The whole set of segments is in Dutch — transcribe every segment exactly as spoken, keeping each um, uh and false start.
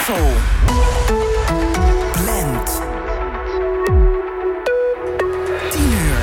Brussel. Blend. tien uur.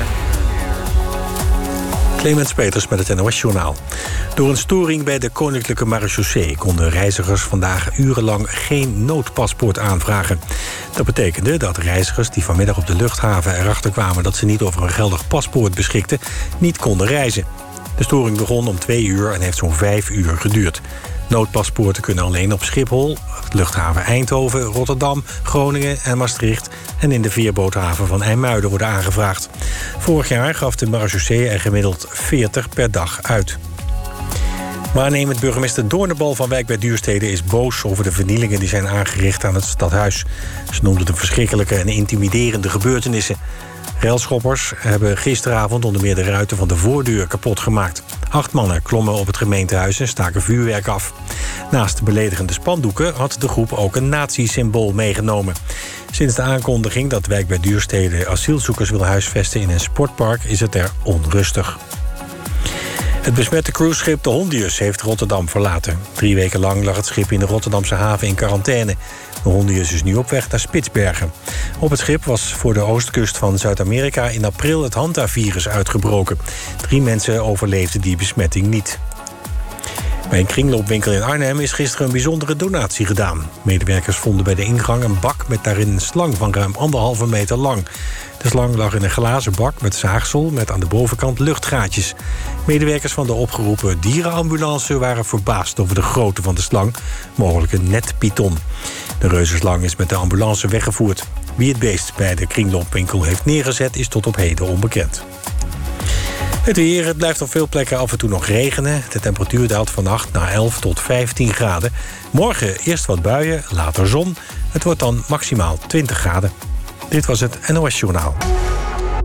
Clemens Peters met het N O S-journaal. Door een storing bij de Koninklijke Marechaussee konden reizigers vandaag urenlang geen noodpaspoort aanvragen. Dat betekende dat reizigers die vanmiddag op de luchthaven erachter kwamen dat ze niet over een geldig paspoort beschikten, niet konden reizen. De storing begon om twee uur en heeft zo'n vijf uur geduurd. Noodpaspoorten kunnen alleen op Schiphol, luchthaven Eindhoven, Rotterdam, Groningen en Maastricht en in de veerboothaven van IJmuiden worden aangevraagd. Vorig jaar gaf de marechaussee er gemiddeld veertig per dag uit. Waarnemend burgemeester Doornenbal van Wijk bij Duurstede is boos over de vernielingen die zijn aangericht aan het stadhuis. Ze noemde het verschrikkelijke en intimiderende gebeurtenissen. Railschoppers hebben gisteravond onder meer de ruiten van de voordeur kapot gemaakt. Acht mannen klommen op het gemeentehuis en staken vuurwerk af. Naast de beledigende spandoeken had de groep ook een nazi-symbool meegenomen. Sinds de aankondiging dat Wijk bij Duurstede asielzoekers wil huisvesten in een sportpark is het er onrustig. Het besmette cruiseschip de Hondius heeft Rotterdam verlaten. Drie weken lang lag het schip in de Rotterdamse haven in quarantaine. De Hondius is nu op weg naar Spitsbergen. Op het schip was voor de oostkust van Zuid-Amerika in april het hantavirus uitgebroken. Drie mensen overleefden die besmetting niet. Bij een kringloopwinkel in Arnhem is gisteren een bijzondere donatie gedaan. Medewerkers vonden bij de ingang een bak met daarin een slang van ruim anderhalve meter lang. De slang lag in een glazen bak met zaagsel met aan de bovenkant luchtgaatjes. Medewerkers van de opgeroepen dierenambulance waren verbaasd over de grootte van de slang, mogelijk een netpython. De reuzenslang is met de ambulance weggevoerd. Wie het beest bij de kringloopwinkel heeft neergezet is tot op heden onbekend. Het weer, het blijft op veel plekken af en toe nog regenen. De temperatuur daalt vannacht naar elf tot vijftien graden. Morgen eerst wat buien, later zon. Het wordt dan maximaal twintig graden. Dit was het N O S-journaal.